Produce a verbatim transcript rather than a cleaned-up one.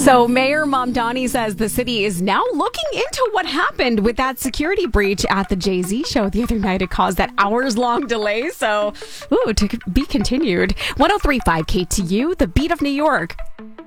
So Mayor Mamdani says the city is now looking into what happened with that security breach at the Jay-Z show the other night. It caused that hours-long delay. So, ooh, to be continued. one oh three point five K T U, the beat of New York.